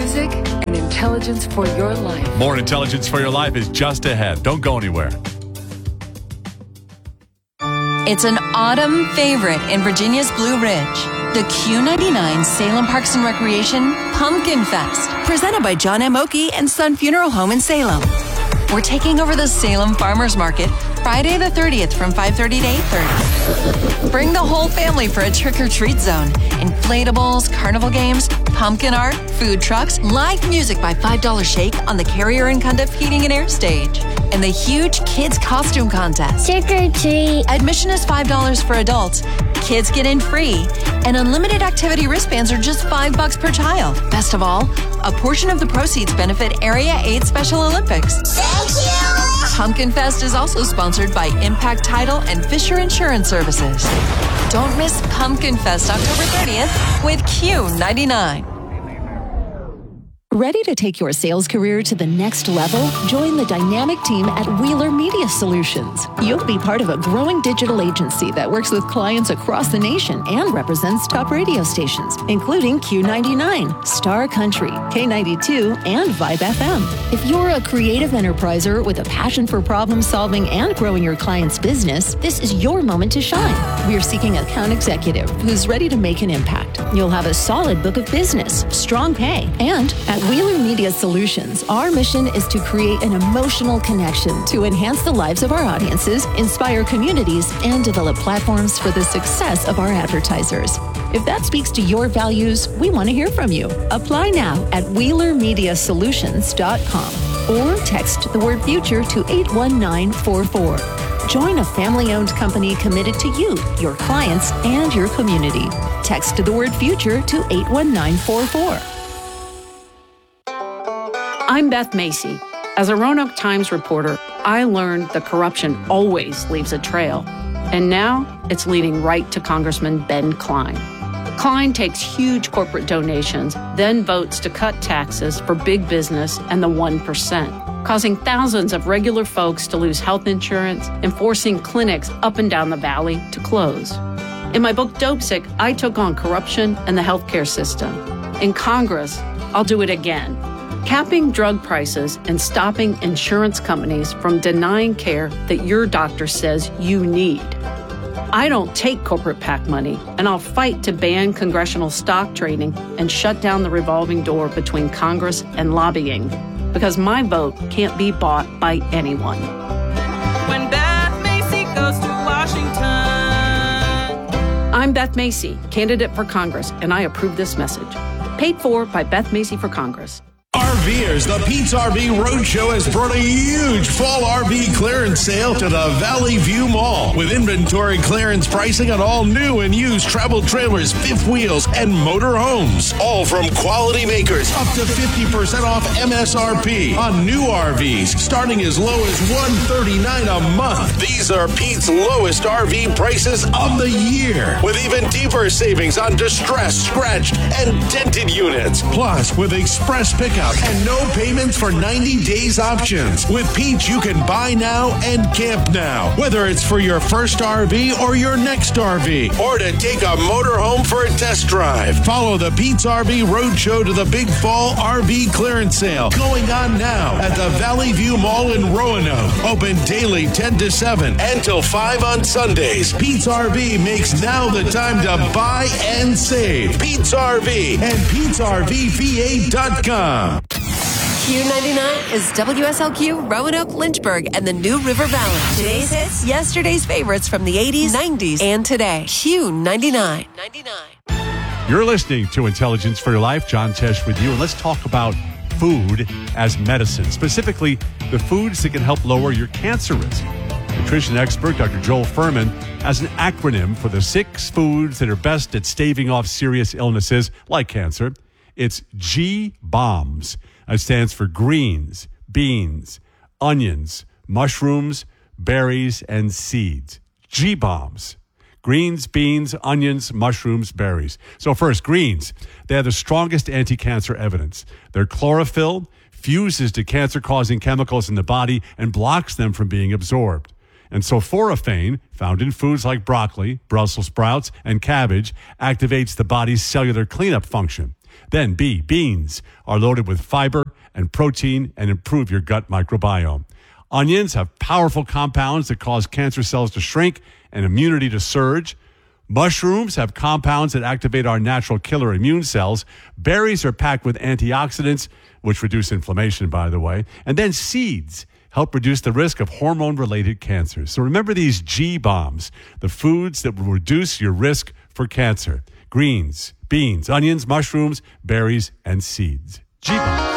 music and intelligence for your life. More Intelligence for Your Life is just ahead. Don't go anywhere. It's an autumn favorite in Virginia's Blue Ridge. The Q99 Salem Parks and Recreation Pumpkin Fest, presented by John M. Oakey and Son Funeral Home in Salem. We're taking over the Salem Farmers Market Friday the 30th from 5:30 to 8:30. Bring the whole family for a trick-or-treat zone. Inflatables, carnival games, pumpkin art, food trucks, live music by $5 Shake on the Carrier and Cundiff Heating and Air stage, and the huge kids costume contest. Trick-or-treat. Admission is $5 for adults. Kids get in free, and unlimited activity wristbands are just $5 per child. Best of all, a portion of the proceeds benefit Area 8 Special Olympics. Thank you. Pumpkin Fest is also sponsored by Impact Title and Fisher Insurance Services. Don't miss Pumpkin Fest October 30th with Q99. Ready to take your sales career to the next level? Join the dynamic team at Wheeler Media Solutions. You'll be part of a growing digital agency that works with clients across the nation and represents top radio stations, including Q99, Star Country, K92, and Vibe FM. If you're a creative enterpriser with a passion for problem solving and growing your client's business, this is your moment to shine. We're seeking an account executive who's ready to make an impact. You'll have a solid book of business, strong pay, and at Wheeler Media Solutions, our mission is to create an emotional connection to enhance the lives of our audiences, inspire communities, and develop platforms for the success of our advertisers. If that speaks to your values, we want to hear from you. Apply now at WheelerMediaSolutions.com or text the word future to 81944. Join a family-owned company committed to you, your clients, and your community. Text the word future to 81944. I'm Beth Macy. As a Roanoke Times reporter, I learned that corruption always leaves a trail. And now it's leading right to Congressman Ben Cline. Cline takes huge corporate donations, then votes to cut taxes for big business and the 1%, causing thousands of regular folks to lose health insurance and forcing clinics up and down the valley to close. In my book, Dopesick, I took on corruption and the healthcare system. In Congress, I'll do it again. Capping drug prices and stopping insurance companies from denying care that your doctor says you need. I don't take corporate PAC money, and I'll fight to ban congressional stock trading and shut down the revolving door between Congress and lobbying, because my vote can't be bought by anyone. When Beth Macy goes to Washington. I'm Beth Macy, candidate for Congress, and I approve this message. Paid for by Beth Macy for Congress. RVers, the Pete's RV Roadshow has brought a huge fall RV clearance sale to the Valley View Mall with inventory clearance pricing on all new and used travel trailers, fifth wheels, and motor homes. All from quality makers, up to 50% off MSRP on new RVs, starting as low as $139 a month. These are Pete's lowest RV prices of the year, with even deeper savings on distressed, scratched, and dented units. Plus, with express pickup and no payments for 90 days options. With Pete's, you can buy now and camp now, whether it's for your first RV or your next RV, or to take a motorhome for a test drive. Follow the Pete's RV Roadshow to the Big Fall RV Clearance Sale going on now at the Valley View Mall in Roanoke. Open daily 10 to 7 and till 5 on Sundays. Pete's RV makes now the time to buy and save. Pete's RV and Pete'sRVVA.com. Q99 is WSLQ, Roanoke, Lynchburg, and the New River Valley. Today's hits, yesterday's favorites from the 80s, 90s, and today. Q99. You're listening to Intelligence for Your Life. John Tesh with you. And let's talk about food as medicine, specifically the foods that can help lower your cancer risk. Nutrition expert Dr. Joel Furman has an acronym for the 6 foods that are best at staving off serious illnesses like cancer. It's G-BOMBS. It stands for greens, beans, onions, mushrooms, berries, and seeds. G-BOMBS. Greens, beans, onions, mushrooms, berries. So first, greens. They have the strongest anti-cancer evidence. Their chlorophyll fuses to cancer-causing chemicals in the body and blocks them from being absorbed. And sulforaphane, found in foods like broccoli, Brussels sprouts, and cabbage, activates the body's cellular cleanup function. Then B, beans are loaded with fiber and protein and improve your gut microbiome. Onions have powerful compounds that cause cancer cells to shrink and immunity to surge. Mushrooms have compounds that activate our natural killer immune cells. Berries are packed with antioxidants, which reduce inflammation, by the way. And then seeds help reduce the risk of hormone-related cancers. So remember these G-bombs, the foods that will reduce your risk for cancer. Greens, beans, onions, mushrooms, berries, and seeds. G-bombs.